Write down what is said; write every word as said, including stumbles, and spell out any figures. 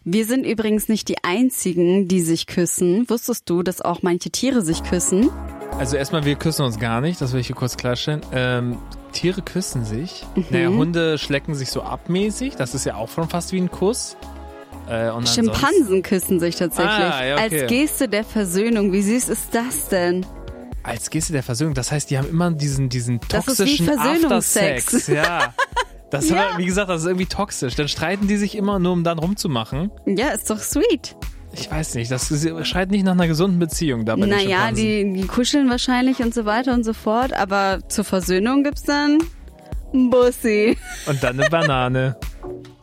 Wir sind übrigens nicht die Einzigen, die sich küssen. Wusstest du, dass auch manche Tiere sich küssen? Also erstmal, wir küssen uns gar nicht, das will ich hier kurz klarstellen. Ähm, Tiere küssen sich. Mhm. Naja, Hunde schlecken sich so abmäßig, das ist ja auch schon fast wie ein Kuss. Äh, und Schimpansen küssen sich tatsächlich. Ah, ja, okay. Als Geste der Versöhnung. Wie süß ist das denn? Als Geste der Versöhnung, das heißt, die haben immer diesen, diesen Das ist wie toxischen Versöhnungsex. Aftersex. Ja. Das Ja. war, wie gesagt, das ist irgendwie toxisch. Dann streiten die sich immer nur, um dann rumzumachen. Ja, ist doch sweet. Ich weiß nicht, das schreit nicht nach einer gesunden Beziehung da bei den Naja, Schimpansen. die, die kuscheln wahrscheinlich und so weiter und so fort, aber zur Versöhnung gibt's dann ein Bussi. Und dann eine Banane.